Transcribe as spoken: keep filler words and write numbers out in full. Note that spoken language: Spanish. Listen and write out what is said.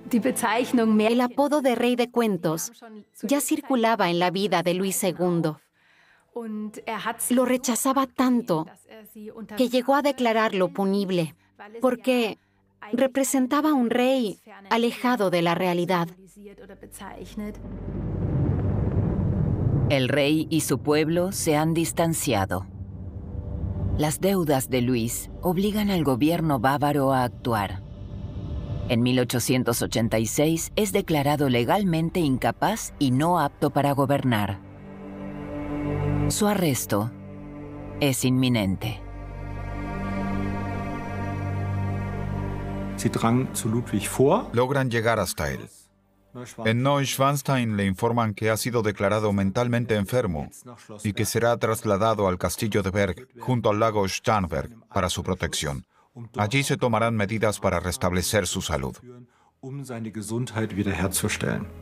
El apodo de rey de cuentos ya circulaba en la vida de Luis segundo. Lo rechazaba tanto que llegó a declararlo punible, porque representaba a un rey alejado de la realidad. El rey y su pueblo se han distanciado. Las deudas de Luis obligan al gobierno bávaro a actuar. En mil ochocientos ochenta y seis es declarado legalmente incapaz y no apto para gobernar. Su arresto es inminente. Logran llegar hasta él. En Neuschwanstein le informan que ha sido declarado mentalmente enfermo y que será trasladado al castillo de Berg, junto al lago Starnberg, para su protección. Allí se tomarán medidas para restablecer su salud.